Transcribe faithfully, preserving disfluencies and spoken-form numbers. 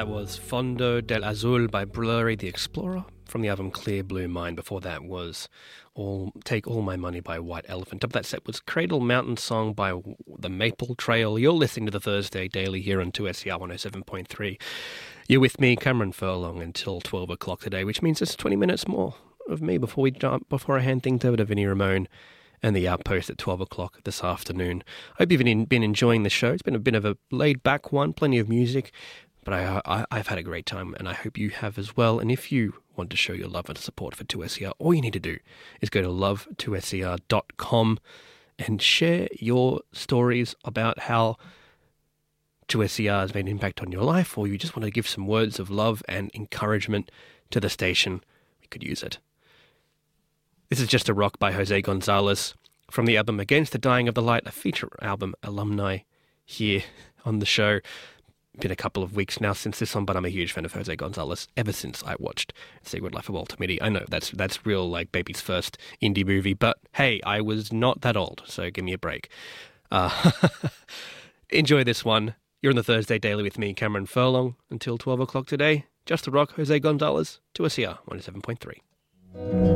That was Fondo del Azul by Blurry the Explorer from the album Clear Blue Mind. Before that was All Take All My Money by White Elephant. Up that set was Cradle Mountain Song by The Maple Trail. You're listening to the Thursday Daily here on two S E R one oh seven point three. You're with me, Cameron Furlong, until twelve o'clock today, which means it's twenty minutes more of me before we jump, before I hand things over to Vinnie Ramone and the Outpost at twelve o'clock this afternoon. I hope you've been, been enjoying the show. It's been a bit of a laid-back one, plenty of music, but I, I, I've had a great time, and I hope you have as well. And if you want to show your love and support for two S E R, all you need to do is go to love two S E R dot com and share your stories about how two S E R has made an impact on your life, or you just want to give some words of love and encouragement to the station. We could use it. This is Just a Rock by Jose Gonzalez from the album Against the Dying of the Light, a feature album alumni here on the show. Been a couple of weeks now since this one, but I'm a huge fan of Jose Gonzalez ever since I watched Secret Life of Walter Mitty. I know that's that's real, like, baby's first indie movie, but hey, I was not that old, so give me a break. Uh, enjoy this one. You're on the Thursday Daily with me, Cameron Furlong, until twelve o'clock today. Just a Rock, Jose Gonzalez, two S E R one oh seven point three.